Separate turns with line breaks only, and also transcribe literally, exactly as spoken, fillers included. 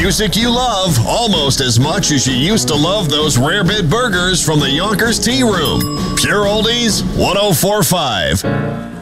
music you love almost as much as you used to love those rare bit burgers from the Yonkers Tea Room. Pure Oldies one oh four point five.